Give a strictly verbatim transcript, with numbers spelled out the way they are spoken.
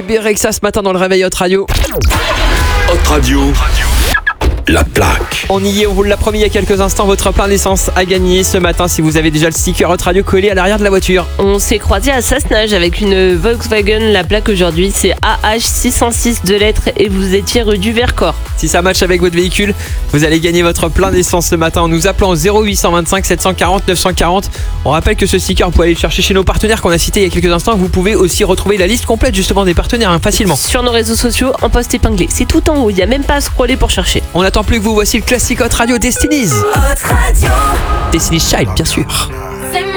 Bébé Rexha ce matin dans le réveil Hot Radio. Hot Radio, la plaque. On y est, on vous l'a promis il y a quelques instants, votre plein d'essence à gagner ce matin si vous avez déjà le sticker Hot Radio collé à l'arrière de la voiture. On s'est croisé à Sassenage avec une Volkswagen. La plaque aujourd'hui c'est A H six cent six de lettres et vous étiez rue du Vercors. Si ça match avec votre véhicule, vous allez gagner votre plein d'essence ce matin en nous appelant au zéro huit cent vingt-cinq sept cent quarante neuf cent quarante. On rappelle que ce sticker, vous pouvez aller le chercher chez nos partenaires qu'on a cités il y a quelques instants. Vous pouvez aussi retrouver la liste complète justement des partenaires hein, facilement. Sur nos réseaux sociaux, en post épinglé. C'est tout en haut, il n'y a même pas à scroller pour chercher. On n'attend plus que vous, voici le classique Hot Radio Destiny's. Hot Radio. Destiny's Child, bien sûr. C'est